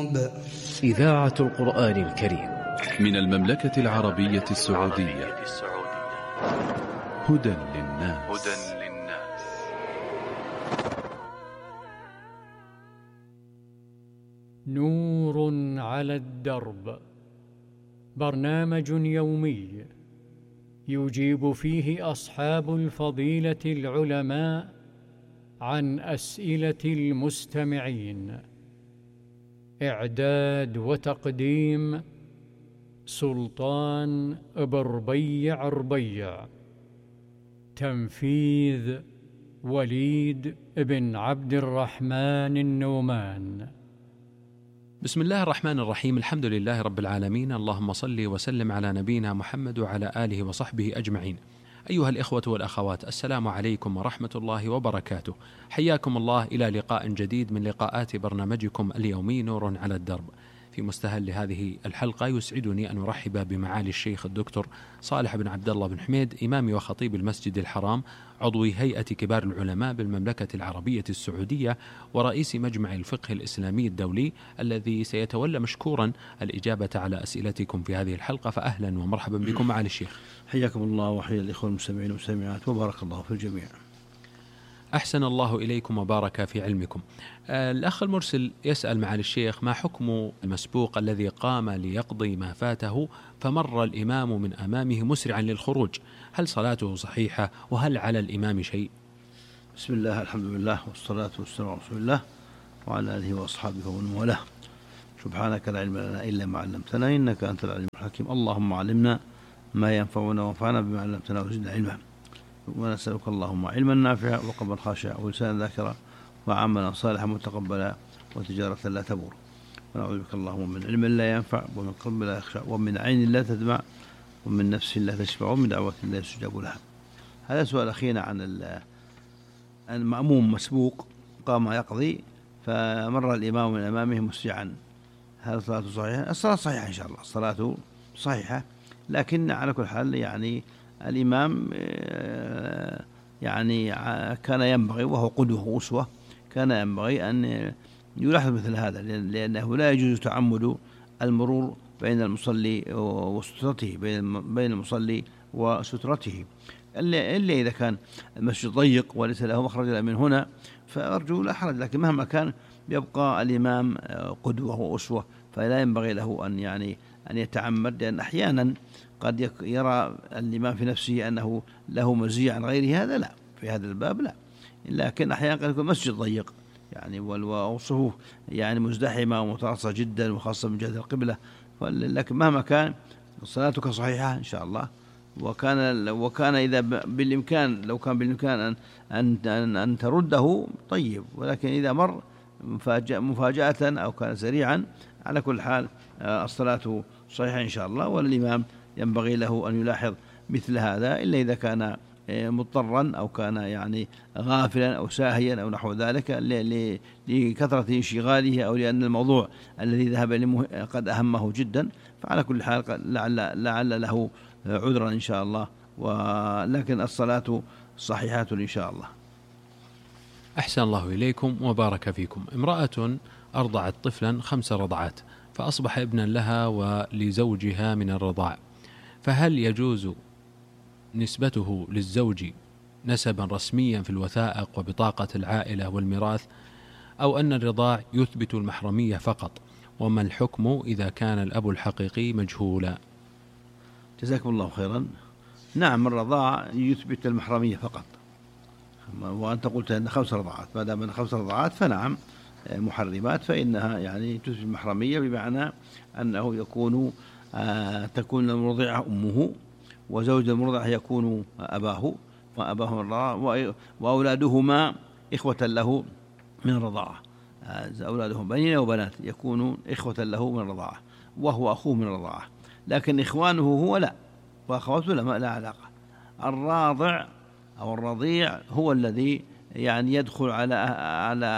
الدرب. إذاعة القرآن الكريم من المملكة العربية السعودية. هدى للناس. نور على الدرب، برنامج يومي يجيب فيه أصحاب الفضيلة العلماء عن أسئلة المستمعين. إعداد وتقديم سلطان بربيع ربيع. تنفيذ وليد بن عبد الرحمن النومان. بسم الله الرحمن الرحيم. الحمد لله رب العالمين، اللهم صل وسلم على نبينا محمد وعلى آله وصحبه أجمعين. أيها الإخوة والأخوات، السلام عليكم ورحمة الله وبركاته. حياكم الله إلى لقاء جديد من لقاءات برنامجكم اليومي نور على الدرب. في مستهل هذه الحلقة يسعدني أن أرحب بمعالي الشيخ الدكتور صالح بن عبد الله بن حميد، إمام وخطيب المسجد الحرام، عضو هيئة كبار العلماء بالمملكة العربية السعودية، ورئيس مجمع الفقه الإسلامي الدولي، الذي سيتولى مشكورا الإجابة على أسئلتكم في هذه الحلقة. فأهلا ومرحبا بكم معالي الشيخ. حياكم الله وحيا الإخوة المستمعين والمستمعات، وبارك الله في الجميع. أحسن الله إليكم وبارك في علمكم. الأخ المرسل يسأل معالي الشيخ: ما حكم المسبوق الذي قام ليقضي ما فاته فمر الإمام من أمامه مسرعا للخروج، هل صلاته صحيحة وهل على الإمام شيء؟ بسم الله، الحمد لله، والصلاة والسلام على رسول الله وعلى آله وأصحابه ومن والاه. سبحانك لا علم لنا إلا ما علمتنا إنك أنت العليم الحكيم. اللهم علمنا ما ينفعنا وانفعنا بما علمتنا وزدنا علما. ونسألك اللهم علما نافعا وقلبا خاشعا ولسانا ذاكرا وعملا صالحا متقبلا وتجارة لا تبور. ونعوذ بك اللهم من علم لا ينفع ومن قلب لا يخشع ومن عين لا تدمع ومن نفس لا تشبع ومن دعوة لا يستجاب لها. هذا سؤال أخينا عن المأموم مسبوق قام يقضي فمر الإمام من أمامه مسرعا، هل صلاته صحيحة؟ الصلاة صحيحة إن شاء الله، الصلاة صحيحة، لكن على كل حال يعني الإمام يعني كان ينبغي، وهو قدوة وأسوة، كان ينبغي أن يلاحظ مثل هذا، لأنه لا يجوز تعمد المرور بين المصلي وسترته، بين المصلي وسترته، إلا إذا كان المسجد ضيق وليس له مخرج من هنا فأرجو لا حرج، لكن مهما كان يبقى الإمام قدوة وأسوة، فلا ينبغي له أن يتعمد، لأن أحيانا قد يرى الإمام في نفسه أنه له مزية عن غيره، هذا لا، في هذا الباب لا، لكن أحيانا قد يكون مسجد ضيق والصفوف مزدحمة ومتراصة جدا، وخاصة من جهة القبلة، لكن مهما كان صلاتك صحيحة إن شاء الله. وكان إذا بالإمكان، لو كان بالإمكان أن ترده طيب، ولكن إذا مر مفاجأة أو كان سريعا، على كل حال الصلاة صحيحة إن شاء الله، والإمام ينبغي له أن يلاحظ مثل هذا، إلا إذا كان مضطرا أو كان غافلا أو ساهيا أو نحو ذلك لكثرة انشغاله، أو لأن الموضوع الذي ذهب إليه قد أهمه جدا، فعلى كل حال لعل له عذرا إن شاء الله، ولكن الصلاة صحيحة إن شاء الله. أحسن الله إليكم وبارك فيكم. امرأة أرضعت طفلا 5 رضعات فأصبح ابنا لها ولزوجها من الرضاع، فهل يجوز نسبته للزوج نسبا رسميا في الوثائق وبطاقة العائلة والميراث، أو أن الرضاع يثبت المحرمية فقط؟ وما الحكم إذا كان الأب الحقيقي مجهولا؟ جزاكم الله خيرا. نعم، الرضاع يثبت المحرمية فقط، وأنت قلت أن 5 رضعات، ما دام أن 5 رضعات فنعم محرمات، فإنها تثبت المحرمية، بمعنى أنه تكون المرضعة أمه، وزوج المرضع يكون أباه الرضاعة، وأولادهما إخوة له من الرضاعة، أولادهم بنين وبنات يكونون إخوة له من الرضاعة، وهو أخوه من الرضاعة، لكن إخوانه هو لا، وأخواته لا علاقة. الراضع أو الرضيع هو الذي يدخل على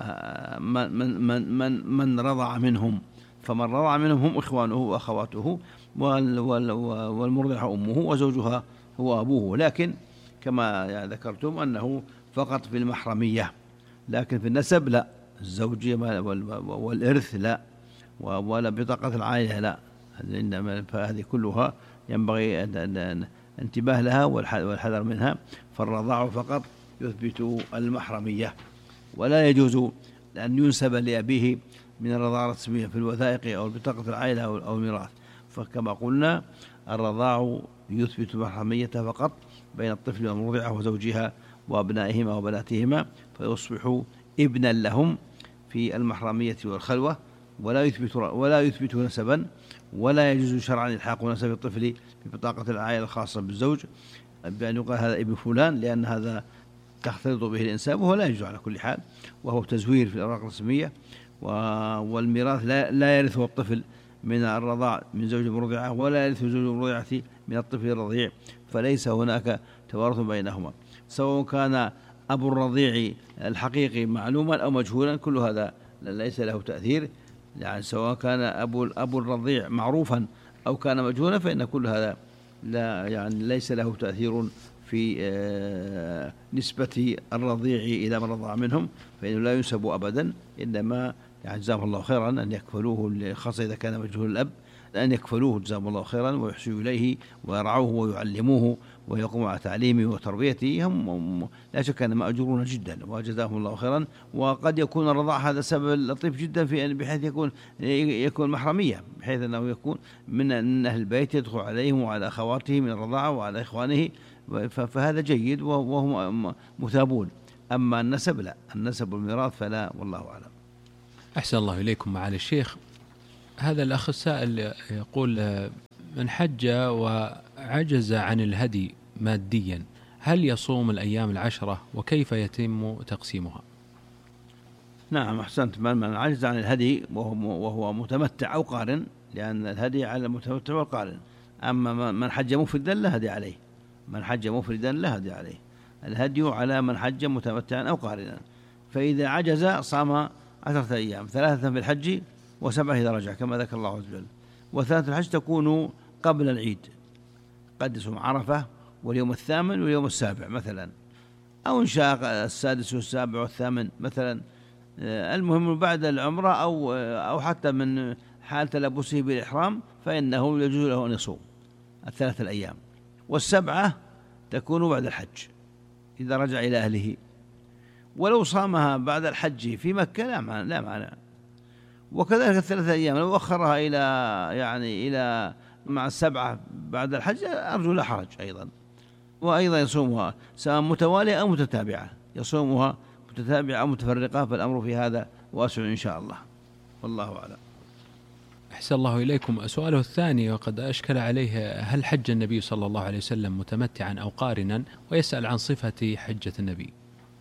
من رضع منهم، فمن رضع منهم هم إخوانه وأخواته، والمرضعة أمه، وزوجها هو أبوه، لكن كما ذكرتم أنه فقط في المحرمية، لكن في النسب لا، الزوجية والإرث لا، ولا بطاقة العائلة لا، إنما فهذه كلها ينبغي الانتباه لها والحذر منها. فالرضاع فقط يثبت المحرمية، ولا يجوز أن ينسب لأبيه من الرضاعة الرسمية في الوثائق أو بطاقة العائلة أو الميراث. فكما قلنا الرضاع يثبت المحرمية فقط بين الطفل والمرضعة وزوجها وأبنائهما وبناتهما، فيصبح ابنا لهم في المحرمية والخلوة، ولا يثبت نسبا، ولا يجوز شرعا إلحاق نسب الطفل ببطاقة العائلة الخاصة بالزوج بأن يقال هذا ابن فلان، لأن هذا تختلط به الإنساب وهو لا يجوز على كل حال، وهو تزوير في الأوراق الرسمية. والميراث لا يرثه الطفل من الرضاع من زوج المرضعة، ولا يرث زوج المرضعة من الطفل الرضيع، فليس هناك توارث بينهما، سواء كان أبو الرضيع الحقيقي معلوما أو مجهولا، كل هذا ليس له تأثير. يعني سواء كان أبو الرضيع معروفا أو كان مجهولا، فإن كل هذا لا يعني ليس له تأثير في نسبة الرضيع إلى من رضع منهم، فإنه لا ينسب أبدا، إنما يعني جزاهم الله خيرا أن يكفلوه، خاصة إذا كان مجهول الأب، أن يكفلوه جزاهم الله خيرا ويحسنوا إليه ويرعوه ويعلموه ويقوموا على تعليمه وتربيته. هم لا شك أنهم مأجورون جدا وجزاهم الله خيرا. وقد يكون الرضاع هذا سبب لطيف جدا في بحيث يكون محرمية، بحيث أنه يكون من أهل البيت يدخل عليهم وعلى أخواته من الرضاعة وعلى إخوانه، فهذا جيد وهم مثابون. أما النسب لا، النسب والميراث فلا، والله أعلم. أحسن الله إليكم معالي الشيخ. هذا الأخ السائل يقول من حج وعجز عن الهدي ماديا هل يصوم الأيام 10 وكيف يتم تقسيمها؟ نعم أحسنت. من عجز عن الهدي وهو متمتع أو قارن، لأن الهدي على المتمتع والقارن. أما من حج مفردا لا هدي عليه، من حج مفردا لا هدي عليه، الهدي على من حج متمتعا أو قارنا. فإذا عجز صام 10 أيام، 3 في الحج و7 إذا رجع كما ذكر الله عز وجل. و3 الحج تكون قبل العيد، قد يصوم عرفة واليوم 8 واليوم 7 مثلا، أو إن شاء 6 و7 و8 مثلا. المهم بعد العمرة أو حتى من حال تلبسه بالإحرام، فإنه يجوز له أن يصوم 3 الأيام. و7 تكون بعد الحج إذا رجع إلى أهله. ولو صامها بعد الحج في مكة لا معنى. وكذلك 3 أيام لو أخرها إلى مع 7 بعد الحج أرجو لا حرج أيضا. وأيضا يصومها سواء متوالية أو متتابعة، يصومها متتابعة أو متفرقة، فالأمر في هذا واسع إن شاء الله، والله أعلم. أحسن الله إليكم. سؤاله الثاني وقد أشكل عليه، هل حج النبي صلى الله عليه وسلم متمتعا أو قارنا؟ ويسأل عن صفة حجة النبي.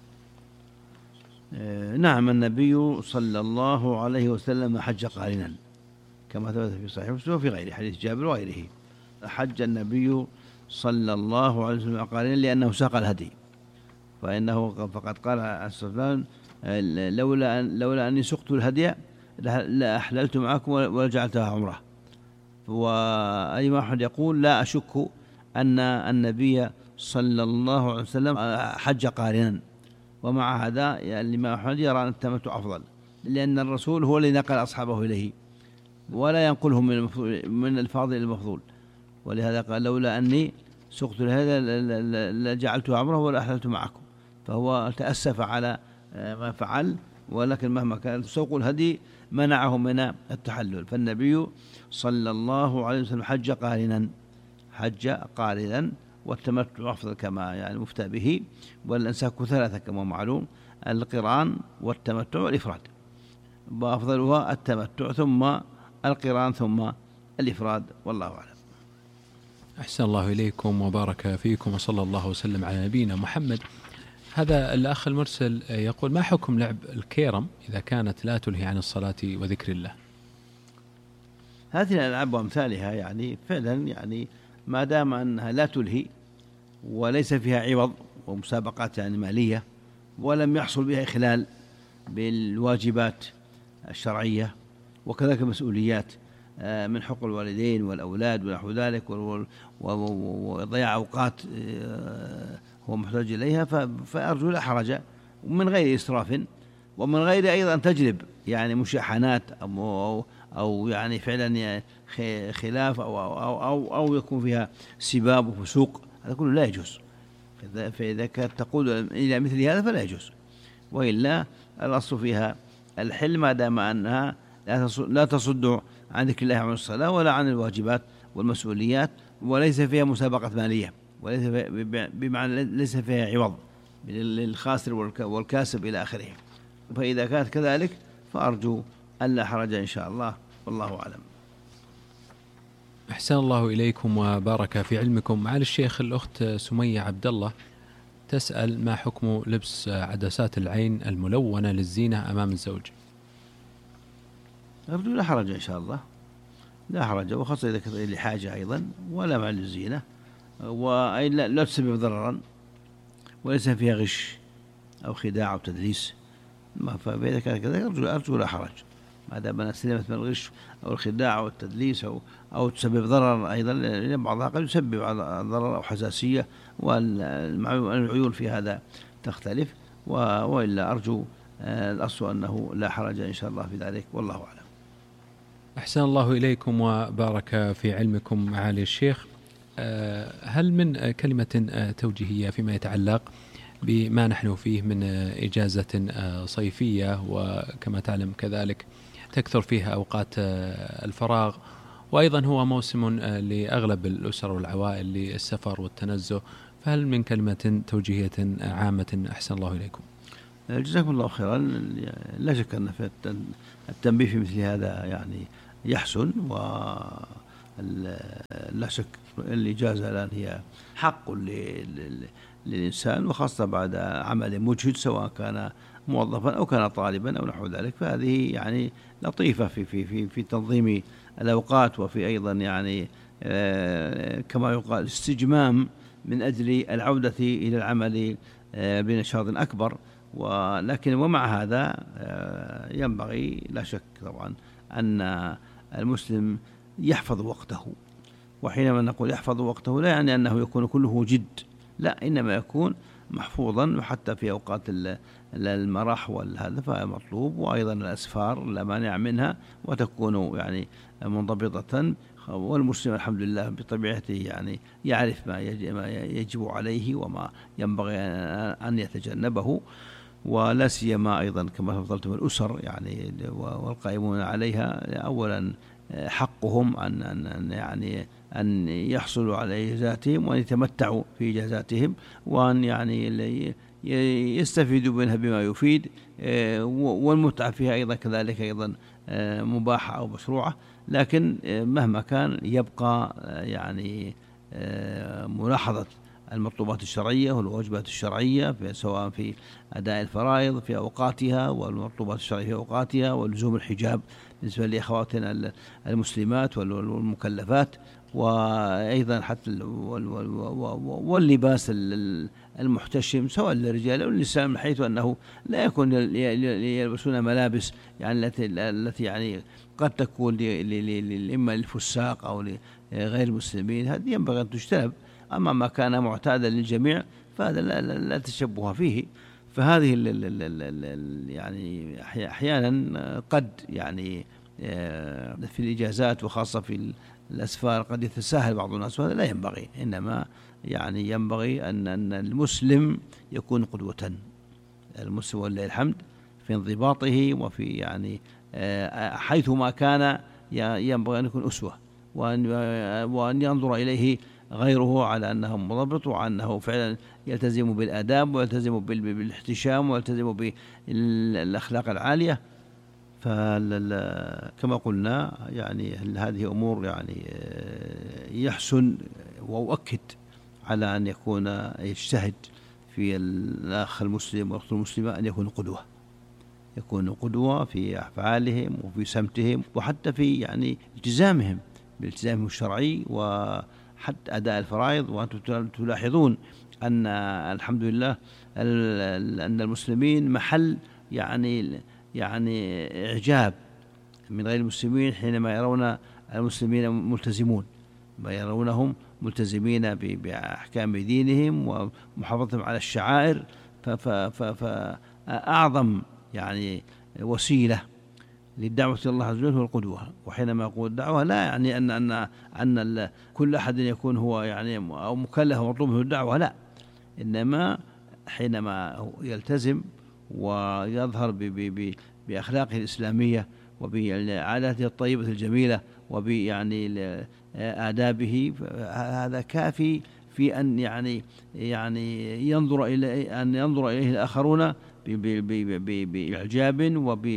نعم النبي صلى الله عليه وسلم حج قارنا كما ثبت في صحيح مسلم وفي غيره، حديث جابر وغيره. حج النبي صلى الله عليه وسلم قارنا لأنه ساق الهدي، فقد قال عليه الصلاة والسلام لولا أني سقت الهدي لأحللت معكم ولجعلتها عمرة. وأي أحد يقول لا أشك أن النبي صلى الله عليه وسلم حج قارنا، ومع هذا الإمام أحمد يرى أن التمتع أفضل، لأن الرسول هو الذي نقل أصحابه إليه ولا ينقلهم من الفاضل إلى المفضول. ولهذا قال لولا أني سقت هذا لجعلته عمره ولا أحللت معكم. فهو تأسف على ما فعل، ولكن مهما كان سوق الهدي منعه من التحلل. فالنبي صلى الله عليه وسلم حج قارنا، والتمتع أفضل كما مفتى به. والأنساك 3 كما معلوم، القران والتمتع والإفراد، وأفضلها التمتع ثم القران ثم الإفراد، والله أعلم. أحسن الله إليكم وبارك فيكم وصلى الله وسلم على نبينا محمد. هذا الأخ المرسل يقول ما حكم لعب الكيرم إذا كانت لا تلهي عن الصلاة وذكر الله؟ هذه الألعاب وأمثالها فعلا ما دام أنها لا تلهي وليس فيها عوض ومسابقات مالية، ولم يحصل بها إخلال بالواجبات الشرعية، وكذلك مسؤوليات من حقوق الوالدين والأولاد ونحو ذلك، وضياع أوقات هو محتاج إليها، فأرجو لا حرج من غير إسراف ومن غير أيضا أن تجلب يعني مشاحنات أو يعني فعلا خلاف أو يكون فيها سباب وفسوق، هذا كله لا يجوز. فإذا كانت تقود إلى مثل هذا فلا يجوز، وإلا الأصل فيها الحل ما دام أنها لا تصد عن ذكر الله عن الصلاة ولا عن الواجبات والمسؤوليات، وليس فيها مسابقة مالية، وليس بمعنى ليس فيها عوض للخاسر والكاسب إلى آخره. فإذا كانت كذلك فأرجو أن لا حرج إن شاء الله، والله أعلم. أحسن الله إليكم وبارك في علمكم. معالي الشيخ، الأخت سمية عبد الله تسأل: ما حكم لبس عدسات العين الملونة للزينة أمام الزوج؟ أرجو لا حرج إن شاء الله، لا حرج، وخاصة إذا كانت لحاجة أيضا ولا مع الزينة، ولا تسبب ضررا وليس فيها غش أو خداع أو تدليس. فإذا كان كذلك أرجو لا حرج، ما دام سلمت من الغش أو الخداع أو التدليس أو تسبب ضرر أيضا، لأن بعضها قد يسبب ضرر أو حساسية، والعيون في هذا تختلف. وإلا أرجو الأصل أنه لا حرج إن شاء الله في ذلك، والله أعلم. أحسن الله إليكم وبارك في علمكم معالي الشيخ. هل من كلمة توجيهية فيما يتعلق بما نحن فيه من إجازة صيفية، وكما تعلم كذلك تكثر فيها أوقات الفراغ، وأيضا هو موسم لأغلب الأسر والعوائل للسفر والتنزه، فهل من كلمة توجيهية عامة أحسن الله إليكم؟ جزاكم الله خيرا. لا شك أن التنبيه في مثل هذا يعني يحسن، ولا شك الإجازة الآن هي حق للإنسان، وخاصة بعد عمل مجهد سواء كان موظفا أو كان طالبا أو نحو ذلك، فهذه يعني لطيفة في تنظيم الأوقات، وفي أيضا يعني كما يقال استجمام من أجل العودة إلى العمل بنشاط أكبر. ولكن ومع هذا ينبغي لا شك طبعا أن المسلم يحفظ وقته، وحينما نقول يحفظ وقته لا يعني أنه يكون كله جد، لا، إنما يكون محفوظا، وحتى في أوقات المرح والهذا فمطلوب، وأيضا الأسفار لا مانع منها وتكون يعني منضبطة. والمسلم الحمد لله بطبيعته يعني يعرف ما يجب عليه وما ينبغي أن يتجنبه، ولا سيما أيضا كما فضلتم الأسر يعني والقائمون عليها، أولا حقهم أن يحصلوا على إجازاتهم وأن يتمتعوا في إجازاتهم، وأن يعني يستفيدوا منها بما يفيد، والمتعة فيها أيضا كذلك أيضا مباحة أو مشروعة. لكن مهما كان يبقى يعني ملاحظة المطلوبات الشرعية والواجبات الشرعية سواء في أداء الفرائض في أوقاتها، والمطلوبات الشرعية في أوقاتها، ولزوم الحجاب بالنسبة لأخواتنا المسلمات والمكلفات، وأيضا حتى واللباس المحتشم سواء للرجال أو للنساء، من حيث أنه لا يكون يلبسون ملابس يعني التي يعني قد تكون إما للفساق أو لغير المسلمين، هذه ينبغي أن تجتنب. أما ما كان معتادا للجميع فهذا لا تشبه فيه. فهذه يعني أحيانا قد يعني في الإجازات وخاصة في الأسفار قد يتساهل بعض الناس، وهذا لا ينبغي، إنما يعني ينبغي أن المسلم يكون قدوة، المسلم ولله الحمد في انضباطه وفي يعني حيثما كان ينبغي أن يكون أسوة، وأن ينظر إليه غيره على أنه مضبط، وأنه فعلا يلتزم بالآداب ويلتزم بالاحتشام ويلتزم بالأخلاق العالية. فكما قلنا يعني هذه أمور يعني يحسن وأؤكد على أن يجتهد في الأخ المسلم والأخت المسلمة أن يكون قدوة في أفعالهم وفي سمتهم، وحتى في يعني التزامهم الشرعي وحتى أداء الفرائض. وأنتم تلاحظون أن الحمد لله أن المسلمين محل يعني إعجاب من غير المسلمين حينما يرون المسلمين ملتزمون، ما يرونهم ملتزمين بأحكام دينهم ومحافظتهم على الشعائر. فأعظم يعني وسيلة للدعوة إلى الله عز وجل هو القدوة. وحينما أقول الدعوة لا يعني أن كل أحد يكون هو يعني أو مكلف ومطلوب منه الدعوة، لا، إنما حينما يلتزم ويظهر بأخلاقه الإسلامية وبعاداته الطيبة الجميلة وبيعني آدابه، هذا كافي في أن ينظر إليه الآخرون بإعجاب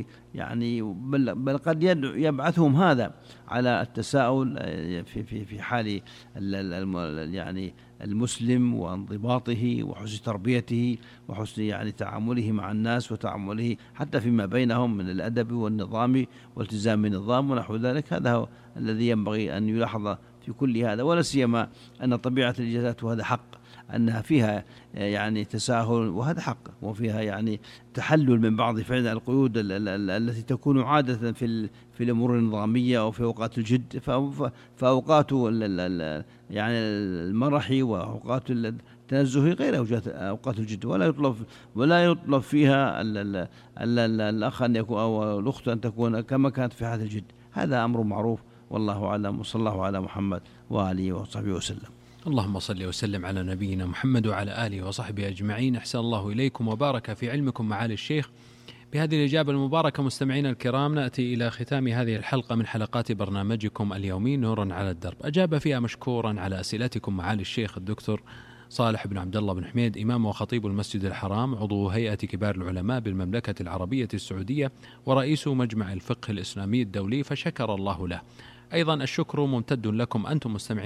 بل قد يبعثهم هذا على التساؤل في حال المسلم وانضباطه وحسن تربيته وحسن تعامله مع الناس وتعامله حتى فيما بينهم من الأدب والنظام والتزام النظام ونحو ذلك. هذا هو الذي ينبغي أن يلاحظ في كل هذا، ولا سيما أن طبيعة الإجازات وهذا حق أنها فيها تساهل، وهذا حق، وفيها تحلل من بعض فعلا القيود التي تكون عادة في الأمور النظامية أو في أوقات الجد، فأوقات المرح وأوقات التنزه غير أوقات الجد، ولا يطلب فيها الأخ أن يكون أو الأخت أن تكون كما كانت في حالة الجد. هذا أمر معروف، والله أعلم، وصلى الله على محمد وآله وصحبه وسلم. اللهم صل وسلم على نبينا محمد وعلى آله وصحبه أجمعين. أحسن الله إليكم وبارك في علمكم معالي الشيخ. بهذه الإجابة المباركة مستمعينا الكرام نأتي إلى ختام هذه الحلقة من حلقات برنامجكم اليومي نور على الدرب. أجاب فيها مشكورا على أسئلتكم معالي الشيخ الدكتور صالح بن عبد الله بن حميد، إمام وخطيب المسجد الحرام، عضو هيئة كبار العلماء بالمملكة العربية السعودية ورئيس مجمع الفقه الإسلامي الدولي، فشكر الله له. أيضا الشكر ممتد لكم أنتم مستمعين